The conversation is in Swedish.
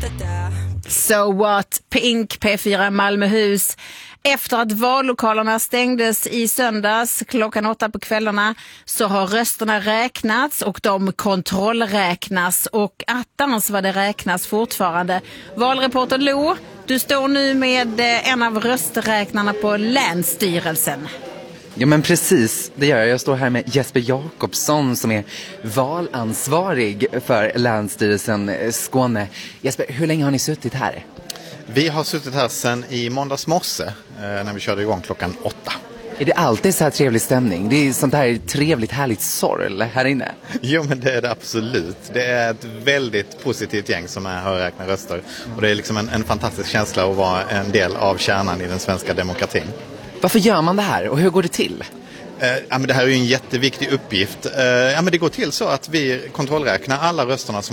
So What, Pink, P4 Malmöhus. Efter att vallokalerna stängdes i söndags klockan 8 på kvällarna så har rösterna räknats och de kontrollräknas och attans vad det räknas fortfarande. Valreporter Lo, du står nu med en av rösträknarna på Länsstyrelsen. Ja men precis, det gör jag. Jag står här med Jesper Jakobsson som är valansvarig för Länsstyrelsen Skåne. Jesper, hur länge har ni suttit här? Vi har suttit här sedan i måndags morse när vi körde igång klockan 8. Är det alltid så här trevlig stämning? Det är sånt här trevligt, härligt sorl här inne. Jo men det är det absolut. Det är ett väldigt positivt gäng som är här och räknar röster. Och det är liksom en fantastisk känsla att vara en del av kärnan i den svenska demokratin. Varför gör man det här och hur går det till? Men det här är ju en jätteviktig uppgift. Men det går till så att vi kontrollräknar alla rösterna som